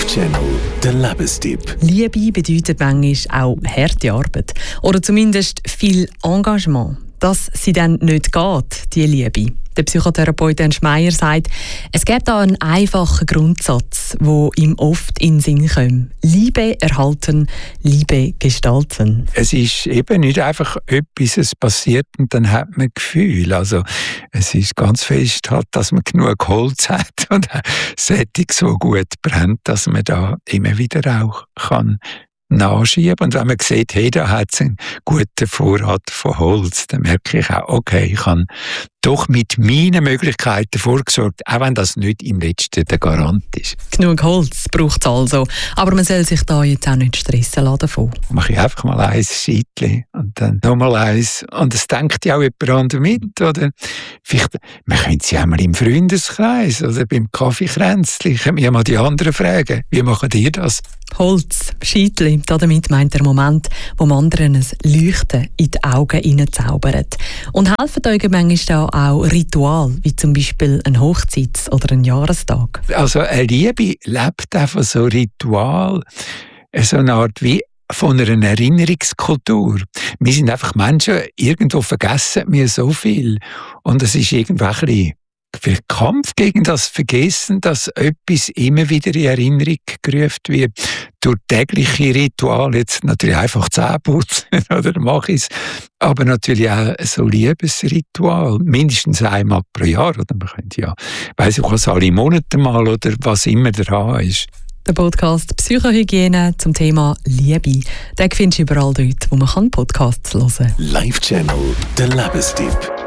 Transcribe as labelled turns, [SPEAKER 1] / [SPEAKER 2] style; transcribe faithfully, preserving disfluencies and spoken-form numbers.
[SPEAKER 1] Live-Channel, der Lebenstipp.
[SPEAKER 2] Liebe bedeutet manchmal auch harte Arbeit. Oder zumindest viel Engagement. Dass sie dann nicht geht, die Liebe. Der Psychotherapeut Ernst Meier sagt, es gibt da einen einfachen Grundsatz, der ihm oft in den Sinn kommt. Liebe erhalten, Liebe gestalten.
[SPEAKER 3] Es ist eben nicht einfach etwas, es passiert und dann hat man Gefühl. Also es ist ganz fest, halt, dass man genug Holz hat und Sättig so gut brennt, dass man da immer wieder auch kann nachschieben. Und wenn man sieht, hey, da hat es einen guten Vorrat von Holz, dann merke ich auch, okay, ich habe doch mit meinen Möglichkeiten vorgesorgt, auch wenn das nicht im Letzten der Garant ist.
[SPEAKER 2] Genug Holz braucht es also. Aber man soll sich da jetzt auch nicht stressen lassen davon.
[SPEAKER 3] Mache ich einfach mal ein Scheitchen und dann nochmal eins. Und es denkt ja auch jemand anderes mit, oder? Vielleicht, man könnte sie einmal im Freundeskreis oder beim Kaffeekränzchen. Können wir ja mal die anderen fragen. Wie machen ihr das?
[SPEAKER 2] Holz, Scheitli, damit meint der Moment, wo man anderen ein Leuchten in die Augen hineinzaubert. Und helfen euch manchmal da auch Ritual, wie zum Beispiel ein Hochzeits- oder ein Jahrestag?
[SPEAKER 3] Also eine Liebe lebt einfach so Ritual, so eine Art wie von einer Erinnerungskultur. Wir sind einfach Menschen, irgendwo vergessen wir so viel. Und es ist irgendwie ein bisschen viel Kampf gegen das Vergessen, dass etwas immer wieder in Erinnerung gerufen wird. Durch tägliche Rituale, jetzt natürlich einfach Zähne putzen, oder mache ich es. Aber natürlich auch so Liebesritual, mindestens einmal pro Jahr. Oder man könnte ja, weiss ich was, alle Monate mal oder was immer dran ist.
[SPEAKER 2] Der Podcast Psychohygiene zum Thema Liebe. Den findest du überall dort, wo man Podcasts hören kann.
[SPEAKER 1] Live-Channel, der Lebenstipp.